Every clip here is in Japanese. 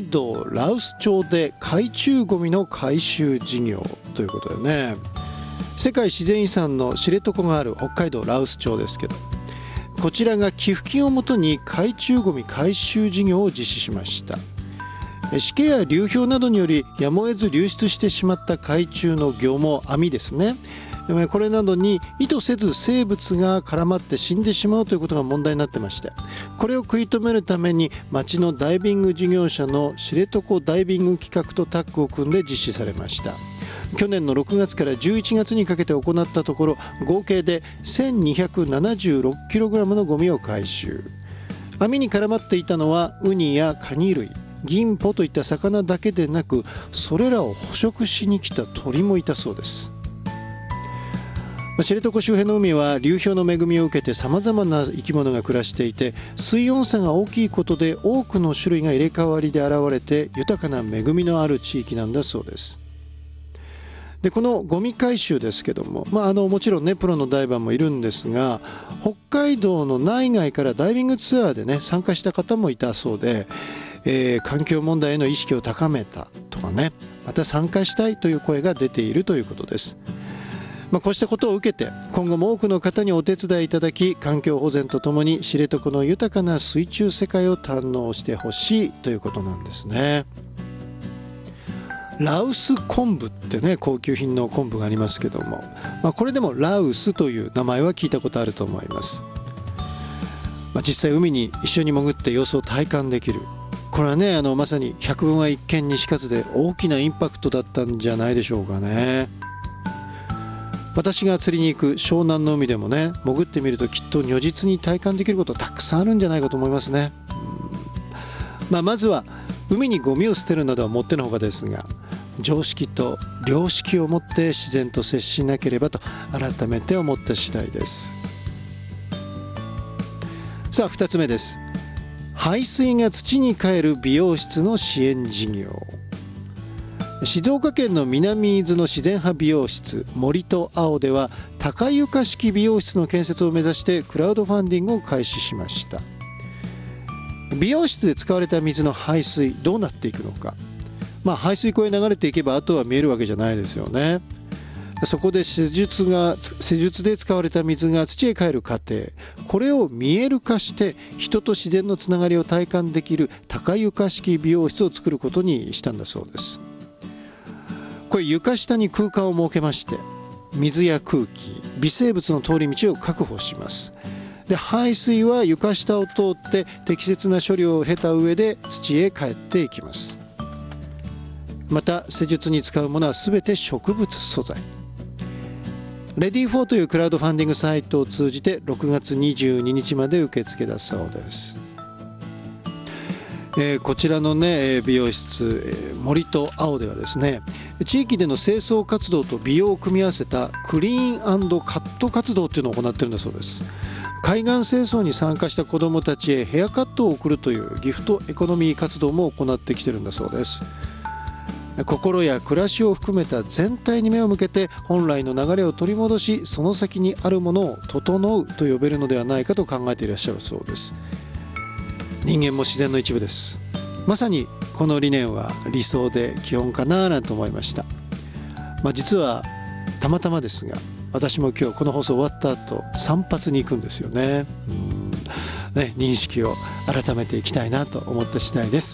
道羅臼町で海中ゴミの回収事業ということでね、世界自然遺産の知床がある北海道羅臼町ですけど、こちらが寄付金をもとに海中ゴミ回収事業を実施しました。しけや流氷などによりやむを得ず流出してしまった海中の漁網、網ですね、これなどに意図せず生物が絡まって死んでしまうということが問題になってまして、これを食い止めるために町のダイビング事業者の知床ダイビング企画とタッグを組んで実施されました。去年の6月から11月にかけて行ったところ、合計で 1276kg のゴミを回収。網に絡まっていたのはウニやカニ類、銀ポといった魚だけでなく、それらを捕食しに来た鳥もいたそうです。知床周辺の海は流氷の恵みを受けてさまざまな生き物が暮らしていて、水温差が大きいことで多くの種類が入れ替わりで現れて豊かな恵みのある地域なんだそうです。でこのゴミ回収ですけども、もちろんねプロのダイバーもいるんですが、北海道の内外からダイビングツアーでね参加した方もいたそうで、環境問題への意識を高めたとかね、また参加したいという声が出ているということです。こうしたことを受けて今後も多くの方にお手伝いいただき、環境保全とともに知床の豊かな水中世界を堪能してほしいということなんですね。羅臼昆布ってね高級品の昆布がありますけども、これでも羅臼という名前は聞いたことあると思います。実際海に一緒に潜って様子を体感できる、これはねまさに百聞は一見にしかずで大きなインパクトだったんじゃないでしょうかね。私が釣りに行く湘南の海でもね潜ってみるときっと如実に体感できることたくさんあるんじゃないかと思いますね。まずは海にゴミを捨てるなどはもってのほかですが、常識と良識を持って自然と接しなければと改めて思った次第です。さあ2つ目です。排水が土に還る美容室の支援事業。静岡県の南伊豆の自然派美容室森と青では高床式美容室の建設を目指してクラウドファンディングを開始しました。美容室で使われた水の排水どうなっていくのか、排水溝へ流れていけばあとは見えるわけじゃないですよね。そこで施術で使われた水が土へ帰る過程、これを見える化して人と自然のつながりを体感できる高床式美容室を作ることにしたんだそうです。これ床下に空間を設けまして、水や空気、微生物の通り道を確保します。で排水は床下を通って適切な処理を経た上で土へ帰っていきます。また施術に使うものは全て植物素材。レディフォーというクラウドファンディングサイトを通じて6月22日まで受付だそうです。こちらのね美容室森と青ではですね、地域での清掃活動と美容を組み合わせたクリーン&カット活動というのを行っているんだそうです。海岸清掃に参加した子どもたちへヘアカットを送るというギフトエコノミー活動も行ってきているんだそうです。心や暮らしを含めた全体に目を向けて本来の流れを取り戻し、その先にあるものを整うと呼べるのではないかと考えていらっしゃるそうです。人間も自然の一部です。まさにこの理念は理想で基本かななんて思いました。実はたまたまですが、私も今日この放送終わった後散髪に行くんですよね。認識を改めていきたいなと思った次第です。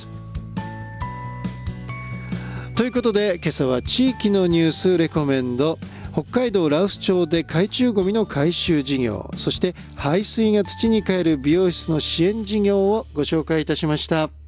ということで今朝は地域のニュースレコメンド、北海道羅臼町で海中ゴミの回収事業、そして排水が土に還る美容室の支援事業をご紹介いたしました。